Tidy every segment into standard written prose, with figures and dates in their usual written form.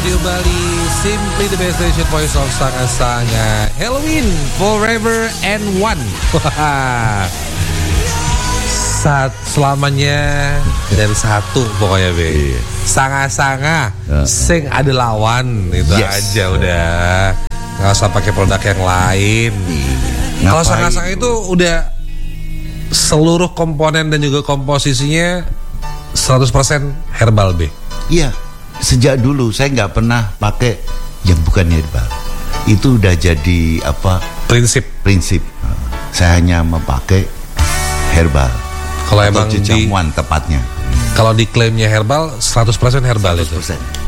Radio Bali, simply the best station voice of Sanga-Sanga. Halloween forever and one. Selamanya dan satu pokoknya be. Sanga-Sanga, sing ada lawan itu aja udah. Nggak usah pakai produk yang lain. Kalau Sanga-Sanga itu udah seluruh komponen dan juga komposisinya 100% herbal be. Iya, sejak dulu saya nggak pernah pakai yang bukan herbal. Itu udah jadi apa? Prinsip. Saya hanya memakai herbal. Kalau emang jamuan tepatnya. Kalau diklaimnya herbal, 100% herbal 100%. Itu.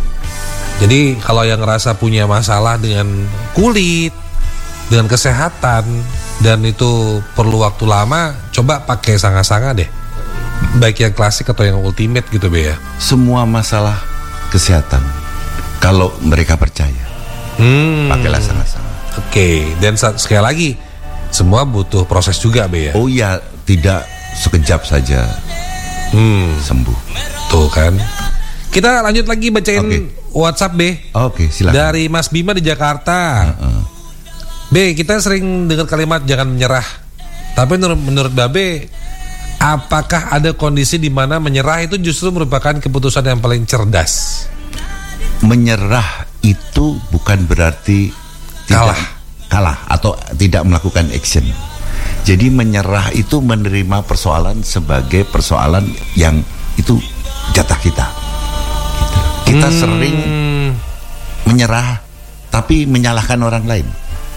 Jadi kalau yang ngerasa punya masalah dengan kulit, dengan kesehatan, dan itu perlu waktu lama, coba pakai Sanga-Sanga deh. Baik yang klasik atau yang ultimate gitu be ya. Semua masalah kesehatan, kalau mereka percaya, pakailah Sanga-Sanga. Oke, dan sekali lagi, semua butuh proses juga be ya. Oh iya, tidak sekejap saja sembuh. Tuh kan. Kita lanjut lagi bacain WhatsApp be. Oke, silakan. Dari Mas Bima di Jakarta. Be, kita sering dengar kalimat jangan menyerah. Tapi menurut Babe, apakah ada kondisi di mana menyerah itu justru merupakan keputusan yang paling cerdas? Menyerah itu bukan berarti kalah atau tidak melakukan action. Jadi menyerah itu menerima persoalan sebagai persoalan yang itu jatah kita. Kita sering menyerah tapi menyalahkan orang lain.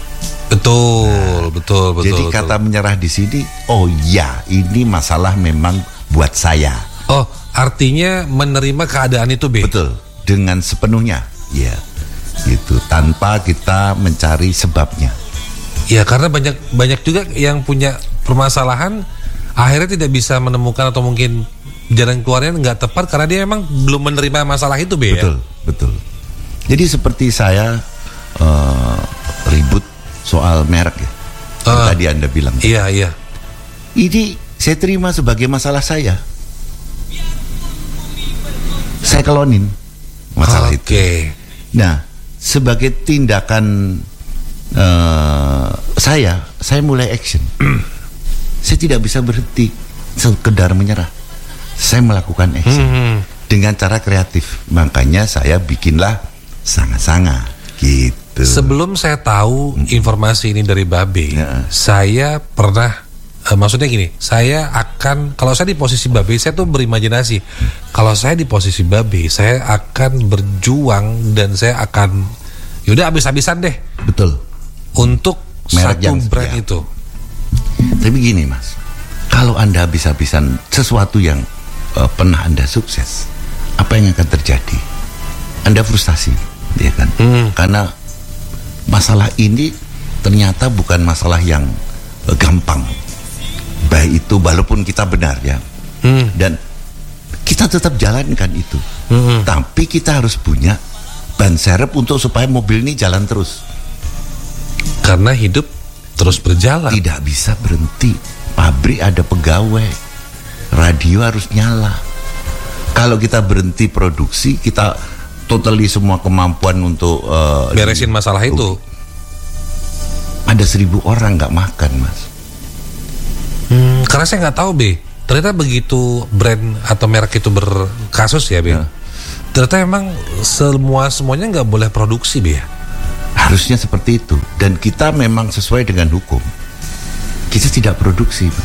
Betul. Jadi kata menyerah di sini, oh ya, ini masalah memang buat saya. Oh, artinya menerima keadaan itu, be. Betul, dengan sepenuhnya. Ya, gitu, tanpa kita mencari sebabnya. Ya, karena banyak juga yang punya permasalahan akhirnya tidak bisa menemukan atau mungkin jalan keluarnya nggak tepat karena dia memang belum menerima masalah itu, be. Betul. Jadi seperti saya ribut soal merek ya, yang tadi Anda bilang. Iya. Ini saya terima sebagai masalah saya. Saya kelonin masalah itu. Nah, sebagai tindakan saya mulai action. Saya tidak bisa berhenti sekedar menyerah. Saya melakukan action dengan cara kreatif. Makanya saya bikinlah Sanga-Sanga gitu. Sebelum saya tahu informasi ini dari Babe, saya pernah maksudnya gini, saya akan, kalau saya di posisi Babe, saya tuh berimajinasi. Kalau saya di posisi Babe, saya akan berjuang dan saya akan yaudah habis-habisan deh. Betul. Untuk merek satu brand itu. Tapi gini Mas, kalau Anda habis-habisan sesuatu yang pernah Anda sukses, apa yang akan terjadi? Anda frustasi, ya kan? Karena masalah ini ternyata bukan masalah yang gampang. Baik itu walaupun kita benar ya, dan kita tetap jalankan itu. Tapi kita harus punya ban serep untuk supaya mobil ini jalan terus. Karena hidup terus berjalan. Tidak bisa berhenti. Pabrik ada pegawai, radio harus nyala. Kalau kita berhenti produksi, kita totally semua kemampuan untuk beresin masalah itu. Ada 1.000 orang nggak makan, Mas. Karena saya nggak tahu, Be. Ternyata begitu brand atau merek itu berkasus ya, Be. Ternyata memang semuanya nggak boleh produksi, Be. Harusnya seperti itu. Dan kita memang sesuai dengan hukum. Kita tidak produksi, Mas.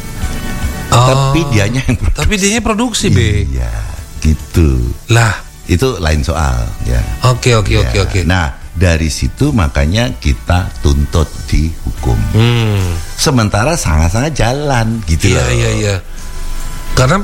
Tapi dianya yang produksi. Tapi dianya produksi, Be. Iya, gitu. Lah, itu lain soal, ya. Oke. Nah, dari situ makanya kita tuntut di hukum. Sementara Sanga-Sanga jalan, gitu loh. Iya. Karena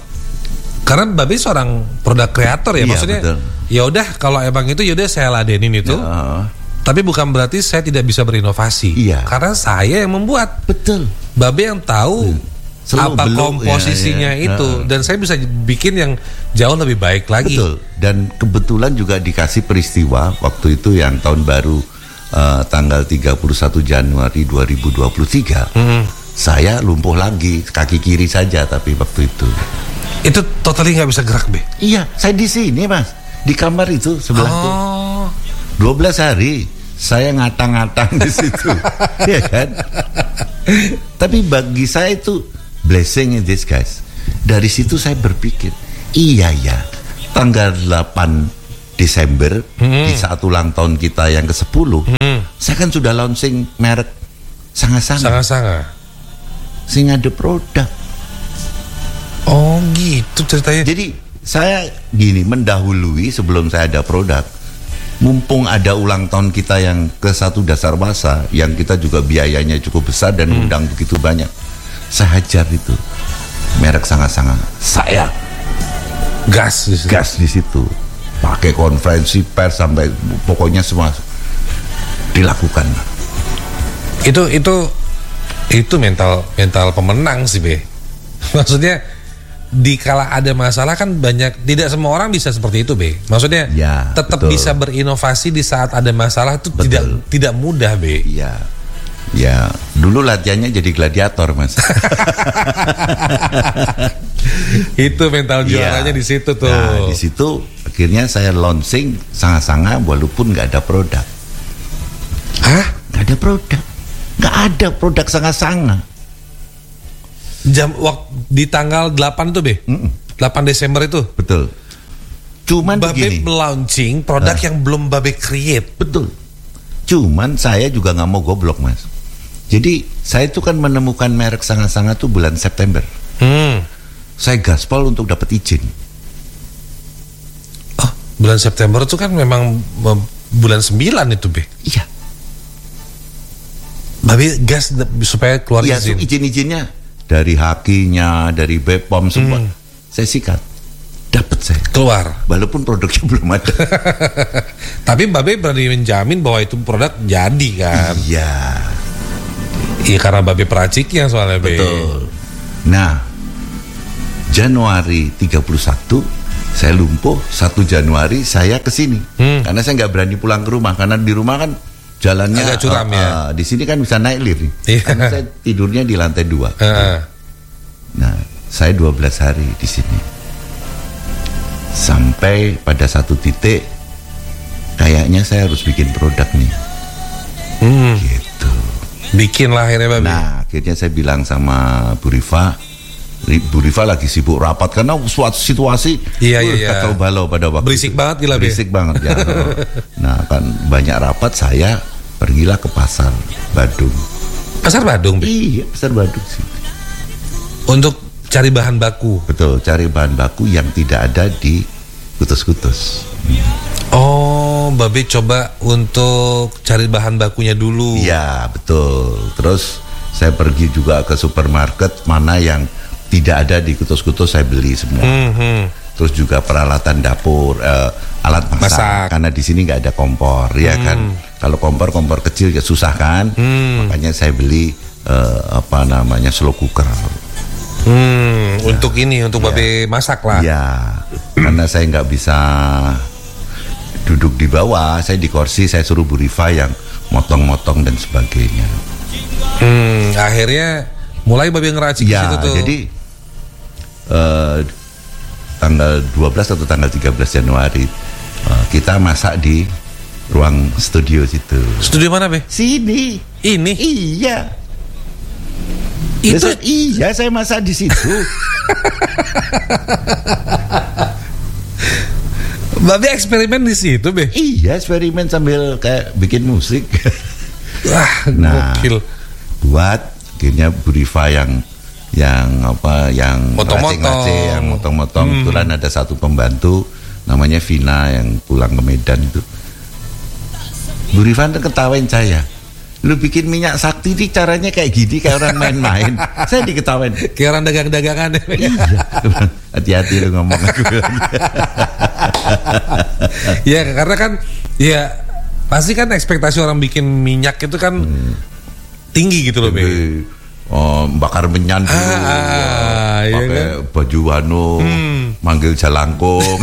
Babe seorang produk kreator ya, maksudnya. Ya udah, kalau emang itu ya udah saya ladenin itu. Tapi bukan berarti saya tidak bisa berinovasi. Iya. Karena saya yang membuat. Betul. Babe yang tahu apa komposisinya itu, dan saya bisa bikin yang jauh lebih baik lagi. Betul. Dan kebetulan juga dikasih peristiwa waktu itu yang tahun baru tanggal 31 Januari 2023. Saya lumpuh lagi, kaki kiri saja tapi waktu itu. Itu totally nggak bisa gerak, Be. Iya, saya di sini, Mas. di kamar itu sebelah tuh. 12 hari saya ngatang-ngatang di situ. Ya kan? Tapi bagi saya itu blessing in disguise. Dari situ saya berpikir, iya ya, tanggal 8 Desember di saat ulang tahun kita yang ke-10, saya kan sudah launching merek Sanga-Sanga. Sehingga ada produk. Oh gitu ceritanya. Jadi saya gini, mendahului sebelum saya ada produk. Mumpung ada ulang tahun kita yang ke-1 Dasarwasa, yang kita juga biayanya cukup besar dan undang begitu banyak, saya hajar itu merek Sanga-Sanga. Saya gas di situ. Pakai konferensi pers sampai pokoknya semua dilakukan. Itu mental pemenang sih, Be. Maksudnya dikala ada masalah kan tidak semua orang bisa seperti itu, Be. Maksudnya ya, tetap betul. Bisa berinovasi di saat ada masalah itu tidak mudah, Be. Iya. Ya, dulu latihannya jadi gladiator, Mas. Itu mental juaranya di situ tuh. Nah, di situ akhirnya saya launching Sanga-Sanga walaupun nggak ada produk. Hah? Nggak ada produk. Nggak ada produk Sanga-Sanga. Di tanggal 8 itu, Be? 8 Desember itu? Betul. Cuman Babe begini, launching produk yang belum Babe create. betul. Cuman saya juga nggak mau goblok, Mas. Jadi saya itu kan menemukan merek Sanga-Sanga tuh bulan September. Saya gaspol untuk dapat izin. Oh, bulan September itu kan memang bulan 9 itu, Be. Iya. Babe gas supaya keluar Iya, izin. izin-izinnya dari Hakinya, dari BPOM semua. Saya sikat. Dapat saya. Keluar. Walaupun produknya belum ada. Tapi Babe berani menjamin bahwa itu produk jadi kan? Iya. Iya karena Babe peraciknya soalnya, Be. Betul. Nah, Januari 31 saya lumpuh, 1 Januari saya ke sini. Karena saya nggak berani pulang ke rumah karena di rumah kan jalannya agak curam ya. Di sini kan bisa naik lift nih. Iya. Karena saya tidurnya di lantai 2. Nah, saya 12 hari di sini. Sampai pada satu titik kayaknya saya harus bikin produk nih. Gitu. Bikin lah akhirnya, Babe. Nah, akhirnya saya bilang sama Bu Rifa lagi sibuk rapat karena suatu situasi kacau balau pada waktu berisik itu. Banget gila, Be. Berisik banget ya. Nah, kan banyak rapat, saya pergilah ke pasar Badung. Pasar Badung, Be? Iya, pasar Badung sih. Untuk cari bahan baku. Betul, cari bahan baku yang tidak ada di Kutus-Kutus. Oh, Babe coba untuk cari bahan bakunya dulu. Iya, betul. Terus saya pergi juga ke supermarket, mana yang tidak ada di Kutus-Kutus saya beli semua. Terus juga peralatan dapur, alat masak. Karena di sini nggak ada kompor, ya kan. Kalau kompor kecil ya susah kan. Makanya saya beli slow cooker. Untuk ini, untuk Babe masak lah. Iya, karena saya nggak bisa duduk di bawah, saya di kursi, saya suruh Bu Rifa yang motong-motong dan sebagainya. Akhirnya mulai Babe ngeracik di situ tuh. Jadi tanggal 12 atau tanggal 13 Januari kita masak di ruang studio situ. Studio mana, Be? Sini. Ini? Iya. Itu iya, saya masak di situ. Babe eksperimen di situ, Be? Iya, eksperimen sambil kayak bikin musik. Wah, gokil. Buat akhirnya Bu Rifa yang motong-motong. yang motong-motong. Kebetulan ada satu pembantu namanya Vina yang pulang ke Medan itu. Bu Rifa ketawain saya. Lu bikin minyak sakti ini caranya kayak gini, kayak orang main-main. Saya diketawain. Kayak orang dagang-dagangan. Iya. Hati-hati lu ngomong aku. Ya karena kan ya pasti kan ekspektasi orang bikin minyak itu kan tinggi gitu loh, Be. Bakar menyan dulu, iya pakai kan? baju manggil jalangkung.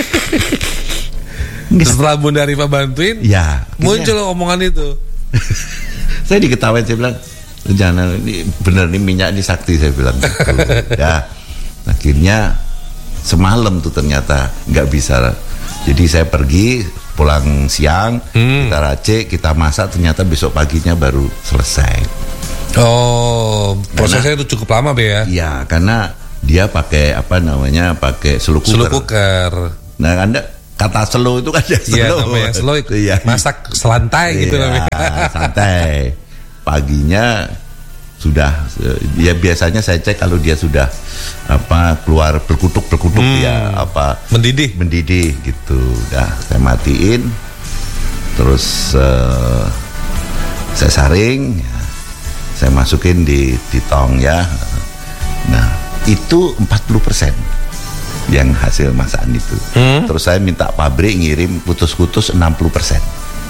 Setelah Bunda Rifa bantuin, Ya, muncul omongan itu. Saya diketawain, saya bilang, jangan, ini bener nih minyak ini sakti, saya bilang gitu. Ya, akhirnya semalam tuh ternyata nggak bisa. Jadi saya pergi pulang siang, kita racik, kita masak, ternyata besok paginya baru selesai. Oh, prosesnya itu cukup lama Be ya? Iya, karena dia pakai pakai slow cooker. Slow cooker. Nah, Anda kata slow itu kan ya slow. Iya, namanya slow itu masak selantai gitu namanya. Santai. Paginya sudah ya biasanya saya cek kalau dia sudah keluar berkutuk ya mendidih gitu. Udah saya matiin. Terus saya saring ya. Saya masukin di tong ya. Nah, itu 40% yang hasil masakan itu. Terus saya minta pabrik ngirim kutus-kutus 60%.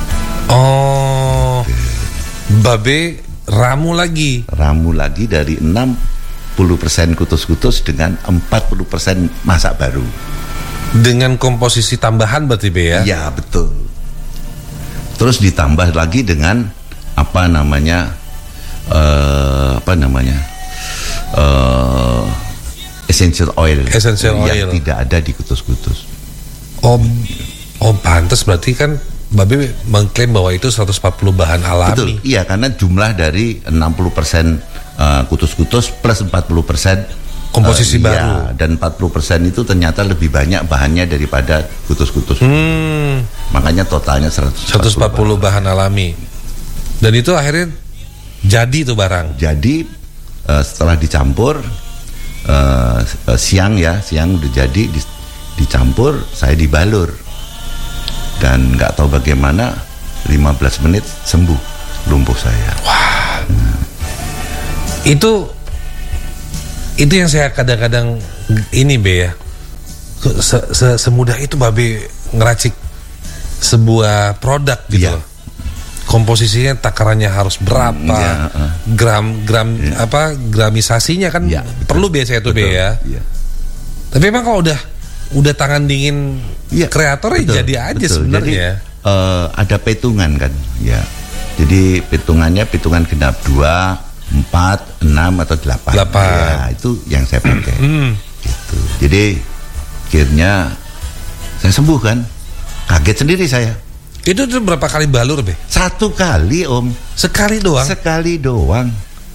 Oh. Babe ramu lagi dari 60% kutus-kutus dengan 40% masak baru. Dengan komposisi tambahan berarti Be ya? Iya, betul. Terus ditambah lagi dengan essential oil yang tidak ada di kutus-kutus. Oh, pantas berarti kan Babe mengklaim bahwa itu 140 bahan alami. Betul, iya, karena jumlah dari 60% kutus-kutus plus 40% komposisi baru. Ya, dan 40% itu ternyata lebih banyak bahannya daripada kutus-kutus. Makanya totalnya 140 bahan alami. Dan itu akhirnya jadi tuh barang. Jadi setelah dicampur siang udah jadi dicampur, saya dibalur. Dan nggak tahu bagaimana 15 menit sembuh lumpuh saya. Wah. Itu yang saya kadang-kadang ini Be ya. Semudah itu Babe ngeracik sebuah produk gitu. Komposisinya takarannya harus berapa, gramisasinya kan perlu biasanya tuh Be ya. Tapi emang kalau udah tangan dingin kreatornya jadi aja sebenarnya. Ada petungan kan, ya. Jadi hitungan genap 2, 4, 6 atau 8. Ya, itu yang saya pakai. Gitu. Jadi akhirnya saya sembuh kan. Kaget sendiri saya. Itu berapa kali balur Be? 1 kali Om. Sekali doang.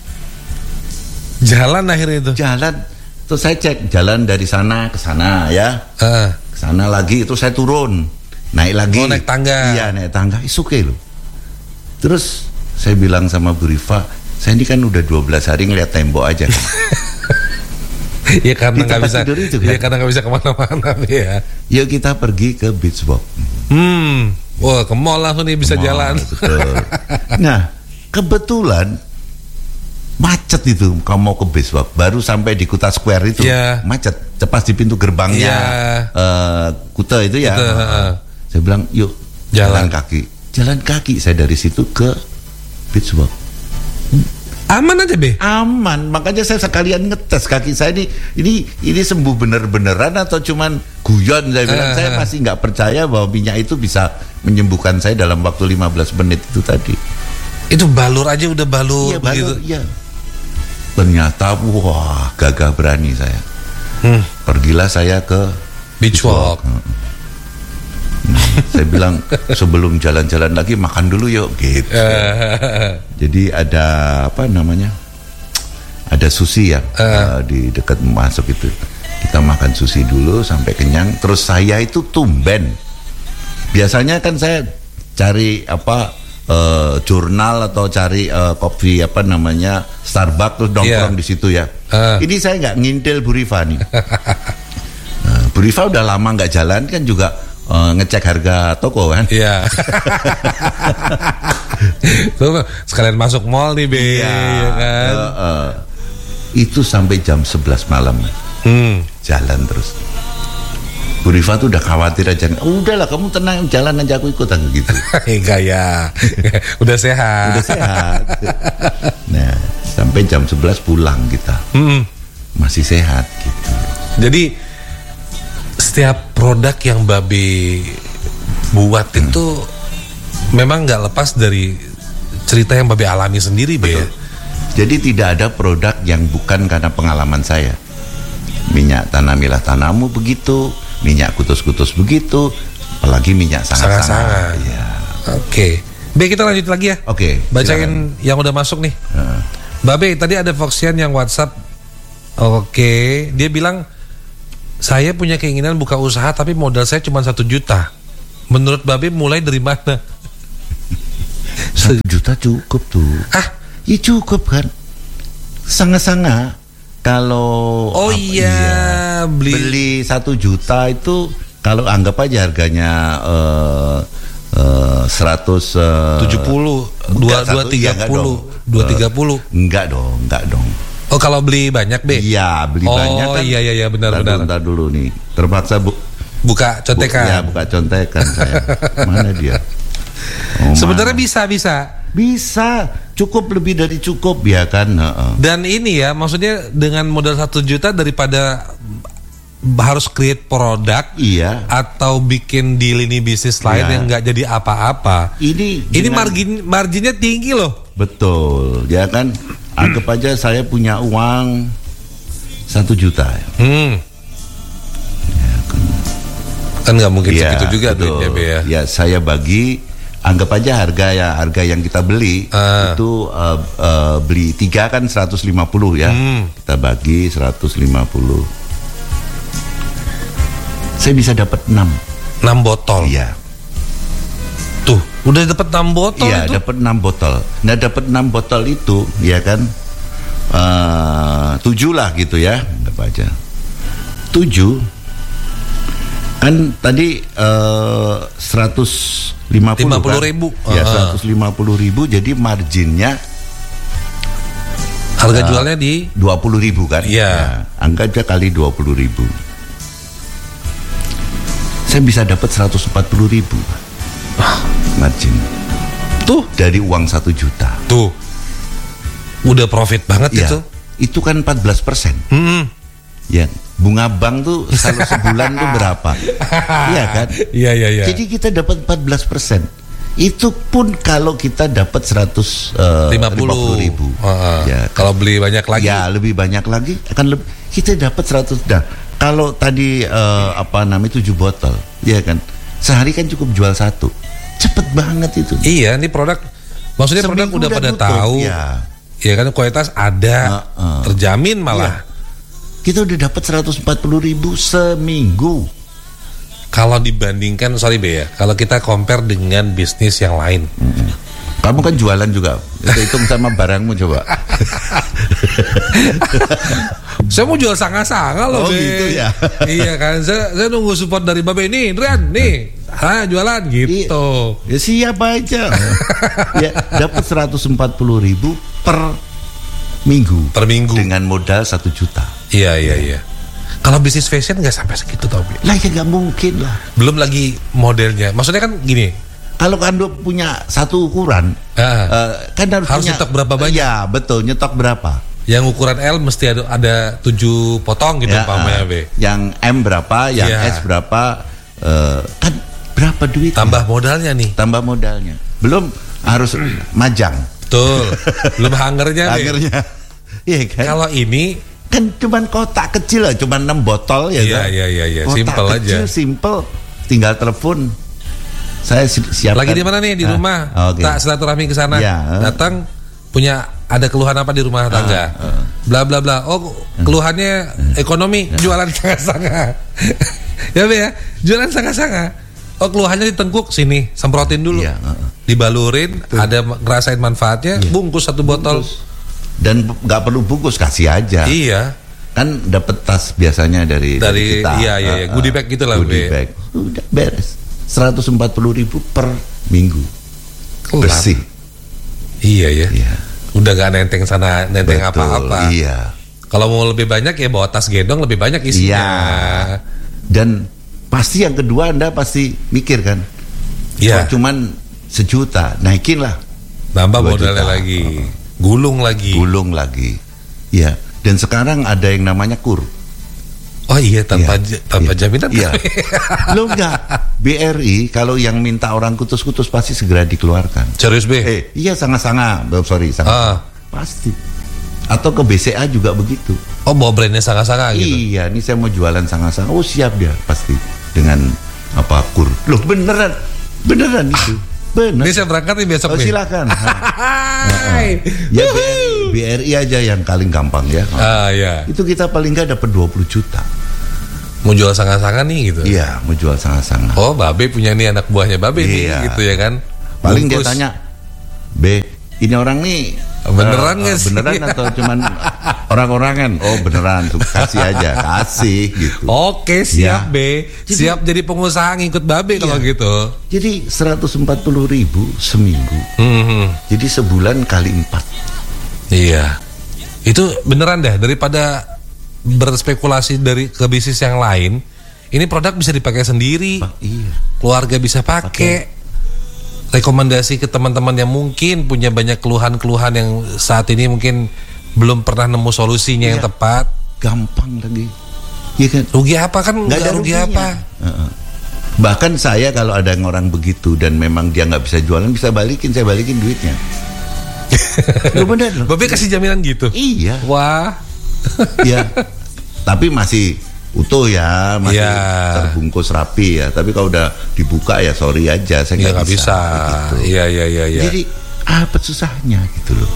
Jalan akhirnya itu. Jalan. Terus saya cek jalan dari sana ke sana ya. Ke sana lagi itu saya turun. Naik lagi. Oh, naik tangga. Iya, naik tangga. It's okay loh. Terus saya bilang sama Bu Rifa, saya ini kan udah 12 hari ngeliat tembok aja kan. Ya karena nggak bisa itu, kan? Ya karena nggak bisa kemana-mana ya. Yuk kita pergi ke beach walk. Wah, ke mall langsung nih bisa jalan. Betul. Nah, kebetulan macet itu kalau mau ke beach walk. Baru sampai di Kuta Square itu macet. Pas di pintu gerbangnya Kuta itu ya. Saya bilang yuk jalan kaki saya dari situ ke beach walk. Aman aja Be? Aman, makanya saya sekalian ngetes kaki saya ini sembuh beneran atau cuman guyon. Saya bilang saya masih nggak percaya bahwa minyak itu bisa menyembuhkan saya dalam waktu 15 menit itu tadi. Itu balur aja udah balur begitu. Iya. Ternyata wah, gagah berani saya. Pergilah saya ke beach walk. Saya bilang sebelum jalan-jalan lagi makan dulu yuk gitu. Jadi ada ada sushi ya di dekat masuk itu. Kita makan sushi dulu sampai kenyang. Terus saya itu tumben. Biasanya kan saya cari jurnal atau cari kopi Starbucks terus nongkrong di situ ya. Ini saya nggak ngintil Bu Rifa nih. Bu Rifa udah lama nggak jalan kan juga. Ngecek harga toko kan. Iya. Tuh sekalian masuk mall nih Be. Iya kan. Itu sampai jam 11 malam. Jalan terus. Bu Rifa tuh udah khawatir aja. Udahlah kamu tenang, jalan aja aku ikut gitu. Enggak ya. Udah sehat. Nah, sampai jam 11 pulang kita. Masih sehat gitu. Jadi setiap produk yang Babe buat itu memang nggak lepas dari cerita yang Babe alami sendiri, Be. Jadi tidak ada produk yang bukan karena pengalaman saya. Minyak tanamilah tanammu begitu, minyak kutus-kutus begitu, apalagi minyak sangat-sangat. Ya. Oke. B, kita lanjut lagi ya. Oke. Bacain yang udah masuk nih. Mbak B, tadi ada Foxian yang WhatsApp. Oke, dia bilang saya punya keinginan buka usaha tapi modal saya cuma 1 juta. Menurut Mbak B mulai dari mana? 1 juta cukup tuh. Ya cukup kan. Sangat-sangat. Kalau beli 1 juta itu kalau anggap aja harganya 170 230 enggak dong. Oh, kalau beli banyak, B? Iya, beli banyak kan. Oh iya benar. Bentar dulu nih. Terpaksa buka contekan. Ya, buka contekan saya. Mana dia? Sebenarnya bisa. Bisa, cukup, lebih dari cukup ya kan. Dan ini ya, maksudnya dengan modal 1 juta daripada harus create produk, atau bikin di lini bisnis lain yang nggak jadi apa-apa. Ini marginnya tinggi loh. Betul, ya kan. Anggap aja saya punya uang 1 juta. Ya, kan nggak mungkin segitu juga duitnya, ya. Ya, saya bagi. Anggap aja harga yang kita beli itu beli 3 kan 150 ya. Kita bagi 150. Saya bisa dapat 6 botol. Iya. Tuh, udah dapat 6 botol. Iya, dapat 6 botol. Nah, dapat 6 botol itu ya kan 7 lah gitu ya. Anggap aja 7. Kan tadi 150.000. Ya, 150.000, jadi marginnya harga jualnya di 20.000 kan? Iya. Ya, anggap aja kali 20.000. Saya bisa dapat 140.000 margin. Tuh, dari uang 1 juta. Tuh. Udah profit banget ya, itu. Itu kan 14%. Ya, bunga bank tuh kalau sebulan tuh berapa? Iya kan? Iya. Jadi kita dapat 14%. Itu pun kalau kita dapat 150.000. Ya, kalau beli banyak lagi. Ya, lebih banyak lagi akan kita dapat 100. Nah, kalau tadi 7 botol, ya kan? Sehari kan cukup jual 1. Cepet banget itu. Iya, ini produk, maksudnya seminggu produk udah pada tutup, tahu. Ya kan, kualitas ada, terjamin malah. Kita udah dapat 140.000 seminggu. Kalau dibandingkan, sorry B ya, kalau kita compare dengan bisnis yang lain. Kamu kan jualan juga, kita hitung sama barangmu coba. Saya mau jual sanga-sanga loh, B. Gitu ya. Iya kan, saya nunggu support dari Babe nih, Dran, nih, jualan gitu. Ya siap aja. Ya, dapat 140.000 per minggu. Dengan modal 1 juta. Iya. Kalau bisnis fashion nggak sampai segitu tau, B. Lah ya nggak mungkin lah. Belum lagi modelnya. Maksudnya kan gini. Kalau Anda punya satu ukuran, kan harus punya, nyetok berapa banyak? Ya betul, nyetok berapa? Yang ukuran L mesti ada 7 potong gitu, umpamanya, B. Yang M berapa, yang S berapa? Kan berapa duit? Tambah modalnya nih. Tambah modalnya. Belum harus majang. Betul. Belum hangernya, B. Iya kan? Kalau ini kan cuman kotak kecil lah, cuman 6 botol ya kan? Iya. Kotak Simple kecil, aja. Simple. Tinggal telepon. Saya siapkan. Lagi di mana nih, di rumah? Tak silaturahmi ke sana. Datang, punya ada keluhan apa di rumah tangga? Bla bla bla. Oh, keluhannya ekonomi, jualan sanga-sanga. Ya, Be ya. Jualan sanga-sanga. Oh, keluhannya di tengkuk, sini, semprotin dulu. Dibalurin, ada ngerasain manfaatnya, bungkus 1 botol. Dan nggak perlu bungkus, kasih aja. Iya. Kan dapat tas biasanya dari kita. Iya. Goodie bag gitu lah, goodie bag. Udah beres. 140.000 per minggu. Bersih. Iya. Udah gak nenteng sana, nenteng apa-apa. Iya. Kalau mau lebih banyak ya bawa tas gendong, lebih banyak isinya. Iya. Dan pasti yang kedua Anda pasti mikir kan. Iya. Cuman 1 juta, naikin lah. Nambah modalnya lagi. Gulung lagi. Iya. Dan sekarang ada yang namanya KUR. Oh iya, tanpa jaminan. Iya. Lo enggak. BRI kalau yang minta orang kutus-kutus pasti segera dikeluarkan. Serius, B? Iya, sanga-sanga. Pasti. Atau ke BCA juga begitu. Oh, bawa brandnya sanga-sanga gitu? Iya, ini saya mau jualan sanga-sanga. Oh, siap dia pasti. Dengan apa kur. Loh beneran itu. Bener. Ini saya berangkat nih besok nih. Silakan. Ya BRI aja yang paling gampang ya. Ya. Itu kita paling nggak dapat 20 juta. Mau jual sanga-sanga nih gitu. Iya, mau jual sanga-sanga. Oh, Babe punya nih anak buahnya Babe nih gitu ya kan. Paling dia tanya, "B, ini orang nih beneran nggak sih? Beneran atau cuman orang-orangan?" Oh beneran, tuh kasih aja, kasih gitu. Oke, siap B. Siap jadi pengusaha ngikut Babe kalau gitu. Jadi 140.000 seminggu. Jadi sebulan kali 4. Iya. Itu beneran dah, daripada berspekulasi ke bisnis yang lain. Ini produk bisa dipakai sendiri. Iya. Keluarga bisa pakai. Rekomendasi ke teman-teman yang mungkin punya banyak keluhan-keluhan yang saat ini mungkin belum pernah nemu solusinya yang tepat. Gampang lagi. Iya kan? Rugi apa kan? Nggak rugi apa? Bahkan saya kalau ada orang begitu dan memang dia nggak bisa jualan, saya balikin duitnya. Lu bener loh. Babe kasih jaminan gitu? Iya. Wah. Ya. Tapi masih utuh ya, masih terbungkus rapi ya. Tapi kalau udah dibuka ya sorry aja, saya nggak bisa. Iya. Jadi apa susahnya gitu loh.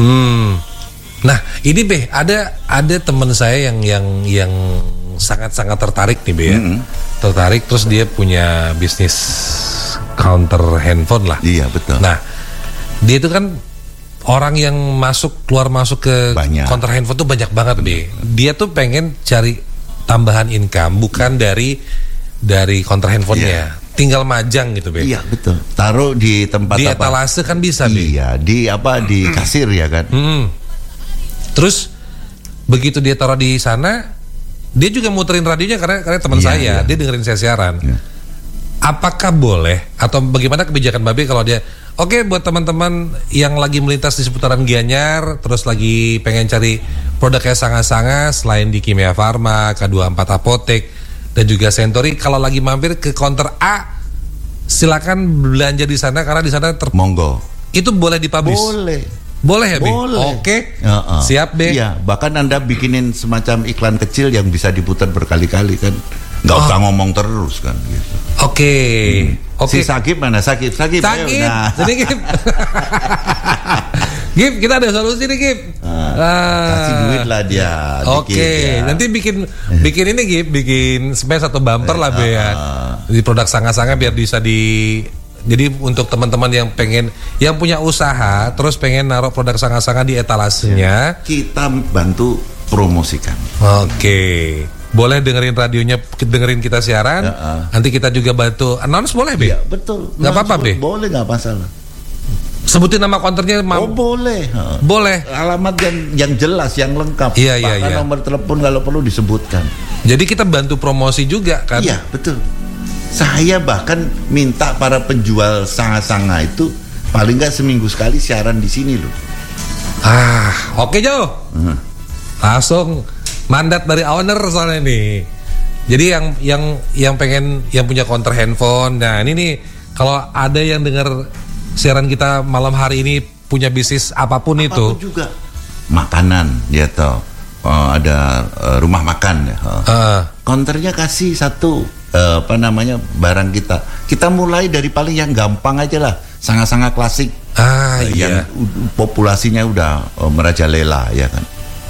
Nah ini Be, ada teman saya yang sangat-sangat tertarik nih Be ya. Tertarik terus dia punya bisnis counter handphone lah. Iya betul. Nah dia itu kan orang yang keluar masuk ke counter handphone tuh banyak banget Be. Dia tuh pengen cari tambahan income bukan dari counter handphonenya, tinggal majang gitu Be. Iya betul. Taruh di tempat di etalase kan bisa Be. Iya di kasir ya kan. Terus begitu dia taruh di sana, dia juga muterin radionya karena teman saya, dia dengerin saya siaran. Apakah boleh atau bagaimana kebijakan Babe kalau dia oke, buat teman-teman yang lagi melintas di seputaran Gianyar, terus lagi pengen cari produk kayak sanga-sanga selain di Kimia Farma, K24 Apotek, dan juga Sentori, kalau lagi mampir ke counter A, silakan belanja di sana karena di sana monggo. Itu boleh dipublish? Boleh ya, Be? Boleh. Oke. Siap, Be. Iya, bahkan Anda bikinin semacam iklan kecil yang bisa diputar berkali-kali kan. Nggak usah ngomong terus kan gitu. Oke. Si Sakib mana? Sakib. Nah. Jadi Gip. Gip, kita ada solusi nih Gip. Kasih duit lah dia. Oke. Nanti bikin ini Gip, bikin space atau bumper lah Be ya. Di produk sanga-sanga biar bisa jadi untuk teman-teman yang punya usaha terus pengen naruh produk sanga-sanga di etalasenya, kita bantu promosikan. Oke. Boleh dengerin radionya, dengerin kita siaran. Nanti kita juga bantu announce, boleh Be? Iya betul. Nggak apa-apa Be? Boleh, nggak masalah. Sebutin nama counternya. Boleh. Boleh. Alamat yang jelas, yang lengkap. Bahkan nomor telepon kalau perlu disebutkan. Jadi kita bantu promosi juga kan? Iya betul. Saya bahkan minta para penjual sanga-sanga itu paling nggak seminggu sekali siaran di sini loh. Oke Jo. Langsung mandat dari owner soalnya nih. Jadi yang punya counter handphone. Nah ini nih, kalau ada yang dengar siaran kita malam hari ini punya bisnis apapun itu juga, makanan ya toh, ada rumah makan ya. Counternya kasih satu barang kita mulai dari paling yang gampang aja lah, sanga-sanga klasik. Yang populasinya udah merajalela ya kan.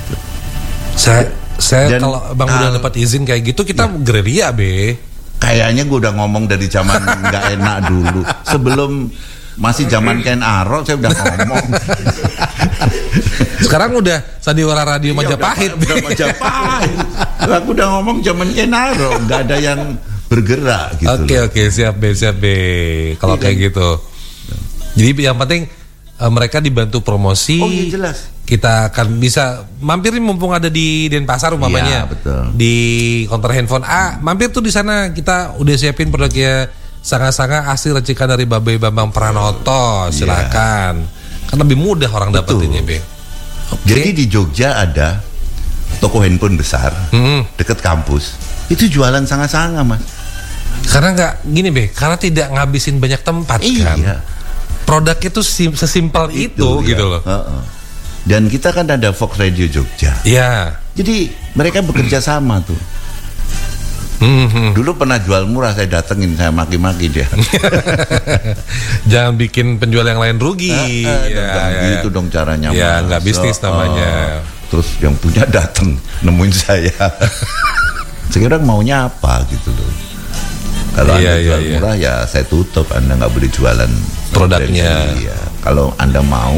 Saya kalau Bang udah dapat izin kayak gitu, kita gerilya Be. Kayaknya gue udah ngomong dari zaman nggak enak dulu. Sebelum masih zaman Ken Arok saya udah ngomong. Sekarang udah sandiwara radio Majapahit. Udah Majapahit. Aku udah ngomong zaman Ken Arok, nggak ada yang bergerak gitu. Oke, siap Be. Kalau kayak gitu. Jadi yang penting mereka dibantu promosi. Oh iya jelas. Kita akan bisa mampir mumpung ada di Denpasar umpamanya. Iya, betul. Di counter handphone mampir tuh di sana, kita udah siapin produknya sanga-sanga asli racikan dari Babe Bambang Pranoto. Silakan. Kan lebih mudah orang dapetinnya, Be. Jadi di Jogja ada toko handphone besar dekat kampus. Itu jualan sanga-sanga, Mas. Karena nggak gini, Be, karena tidak ngabisin banyak tempat kan. Produknya tuh sesimpel itu gitu loh. Dan kita kan ada Fox Radio Jogja. Iya. Jadi mereka bekerja sama tuh. Dulu pernah jual murah, saya datengin, saya maki-maki dia. Jangan bikin penjual yang lain rugi. Gitu dong caranya. Ya, nggak bisnis namanya. Terus yang punya datang nemuin saya. Sekarang maunya apa gitu loh. Kalau Anda jual murah ya saya tutup, Anda nggak boleh jualan produknya. Ya. Kalau Anda mau